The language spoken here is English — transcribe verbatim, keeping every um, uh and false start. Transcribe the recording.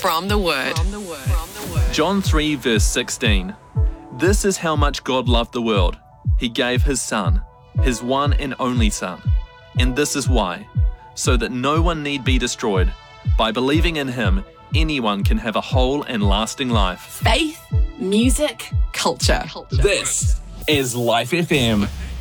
From the Word. From the Word. From the Word. John three verse sixteen. This is how much God loved the world. He gave his Son, his one and only Son. And this is why, so that no one need be destroyed. By believing in him, anyone can have a whole and lasting life. Faith, music, culture. This is Life F M.